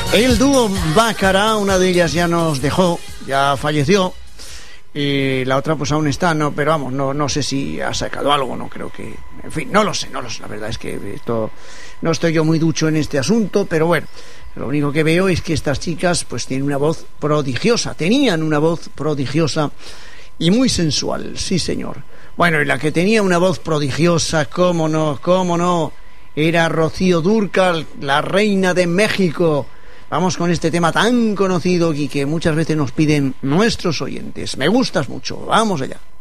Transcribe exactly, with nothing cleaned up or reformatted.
El dúo Bácara, una de ellas ya nos dejó, ya falleció, y la otra pues aún está, no, pero vamos, no, no sé si ha sacado algo, no creo que, en fin, no lo sé, no lo sé, la verdad es que esto, no estoy yo muy ducho en este asunto, pero bueno, lo único que veo es que estas chicas pues tienen una voz prodigiosa, tenían una voz prodigiosa y muy sensual, sí señor. Bueno, y la que tenía una voz prodigiosa, cómo no, cómo no, era Rocío Dúrcal, la reina de México. Vamos con este tema tan conocido y que muchas veces nos piden nuestros oyentes. Me gustas mucho, vamos allá.